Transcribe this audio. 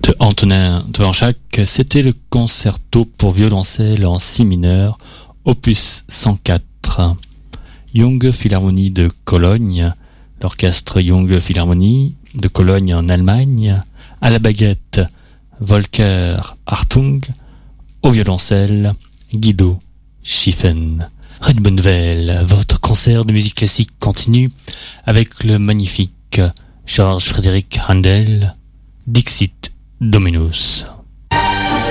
de Antonin Dvorak, c'était le concerto pour violoncelle en si mineur, opus 104. Young Philharmonie de Cologne, l'orchestre Young Philharmonie de Cologne en Allemagne, à la baguette Volker Hartung, au violoncelle Guido Schiffen. Radio Bonne Nouvelle, votre concert de musique classique continue avec le magnifique Georges Frédéric Handel, Dixit Dominus.